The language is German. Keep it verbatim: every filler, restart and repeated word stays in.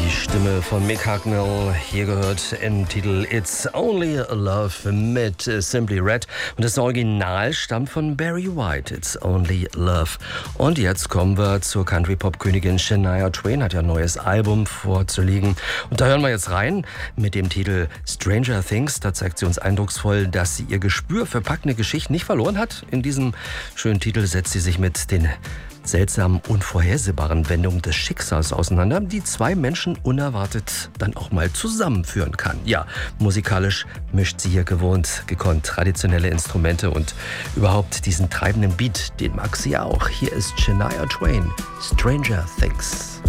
Die Stimme von Mick Hucknall, hier gehört im Titel It's Only Love mit Simply Red. Und das Original stammt von Barry White, It's Only Love. Und jetzt kommen wir zur Country-Pop-Königin Shania Twain, hat ja ein neues Album vorzuliegen. Und da hören wir jetzt rein mit dem Titel Stranger Things. Da zeigt sie uns eindrucksvoll, dass sie ihr Gespür für packende Geschichten nicht verloren hat. In diesem schönen Titel setzt sie sich mit den seltsamen, unvorhersehbaren Wendungen des Schicksals auseinander, die zwei Menschen unerwartet dann auch mal zusammenführen kann. Ja, musikalisch mischt sie hier gewohnt, gekonnt traditionelle Instrumente und überhaupt diesen treibenden Beat, den mag sie auch. Hier ist Shania Twain, Stranger Things.